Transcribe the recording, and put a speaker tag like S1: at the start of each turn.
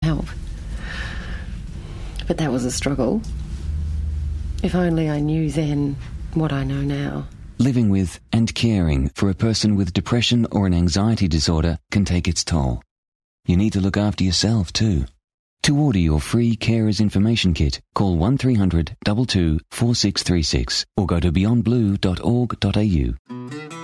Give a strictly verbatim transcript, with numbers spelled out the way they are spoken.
S1: help. But that was a struggle. If only I knew then what I know now.
S2: Living with and caring for a person with depression or an anxiety disorder can take its toll. You need to look after yourself too. To order your free Carers Information Kit, call one three hundred two two four six three six or go to beyond blue dot org dot a u.